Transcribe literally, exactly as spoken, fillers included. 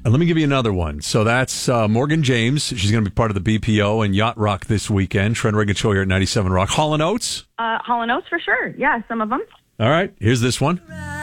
And let me give you another one. So that's uh, Morgan James. She's going to be part of the B P O and Yacht Rock this weekend. Trent Reagan Show here at ninety-seven Rock. Hall and Oates? Uh, Hall and Oates for sure. Yeah, some of them. All right, here's this one.